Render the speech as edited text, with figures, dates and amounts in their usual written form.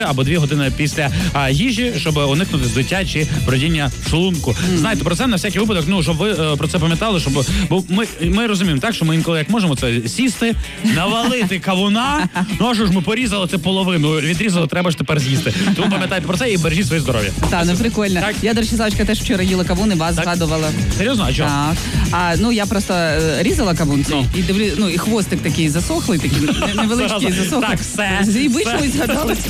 або 2 години після їжі, щоб уникнути здуття чи бродіння шлунку. Знаєте, про це на всякий випадок, щоб ви про це пам'ятали, щоб бо ми розуміємо так, що ми інколи як можемо це сісти, навалити кавуна, а що ж ми порізали це половину, відрізали, треба ж тепер з'їсти. Тому пам'ятайте про це і бережіть своє здоров'я. Так, ну прикольно. Так. Я, до речі, Славочка, теж вчора їла кавун і вас згадувала. Серйозно? А чого? Так. Я просто різала кавун і дивлю, і хвостик такий засохлий, такий невеличкий засохлий. Так, все. І вийшло і згадала.